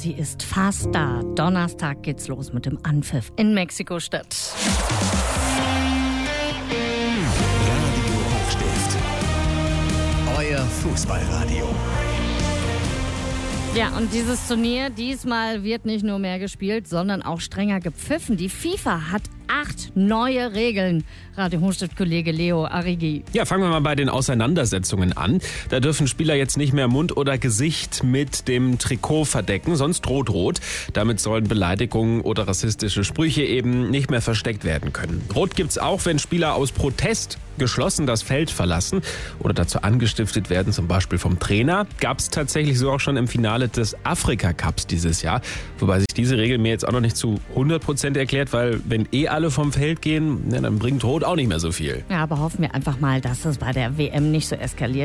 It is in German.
sie ist fast da. Donnerstag geht's los mit dem Anpfiff in Mexiko-Stadt. Radio Hochstift. Euer Fußballradio. Ja, und dieses Turnier, diesmal wird nicht nur mehr gespielt, sondern auch strenger gepfiffen. Die FIFA hat 8 neue Regeln. Radio Hochstift-Kollege Leo Arrighi. Ja, fangen wir mal bei den Auseinandersetzungen an. Da dürfen Spieler jetzt nicht mehr Mund oder Gesicht mit dem Trikot verdecken, sonst droht Rot. Damit sollen Beleidigungen oder rassistische Sprüche eben nicht mehr versteckt werden können. Rot gibt's auch, wenn Spieler aus Protest geschlossen das Feld verlassen oder dazu angestiftet werden, zum Beispiel vom Trainer. Gab's tatsächlich so auch schon im Finale des Afrika-Cups dieses Jahr. Wobei sich diese Regel mir jetzt auch noch nicht zu 100% erklärt, weil wenn alle vom Feld gehen, dann bringt Rot auch nicht mehr so viel. Ja, aber hoffen wir einfach mal, dass es bei der WM nicht so eskaliert.